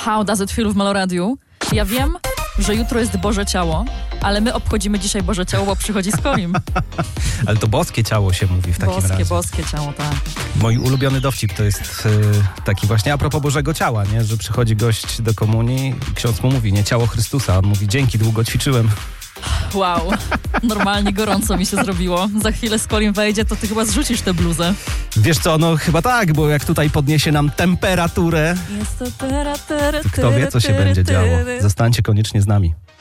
How Does It Feel w Meloradiu. Ja wiem, że jutro jest Boże Ciało, ale my obchodzimy dzisiaj Boże Ciało, bo przychodzi Skolim. Ale to boskie ciało się mówi w takim razie. Boskie ciało, tak. Mój ulubiony dowcip to jest taki właśnie a propos Bożego Ciała, nie? Że przychodzi gość do komunii i ksiądz mu mówi, nie, ciało Chrystusa. On mówi, dzięki, długo ćwiczyłem. Wow, normalnie gorąco mi się zrobiło. Za chwilę Skolim wejdzie, to ty chyba zrzucisz tę bluzę. Wiesz co, no chyba tak, bo jak tutaj podniesie nam temperaturę, Jest temperatura. kto wie, co się będzie działo. Zostańcie koniecznie z nami.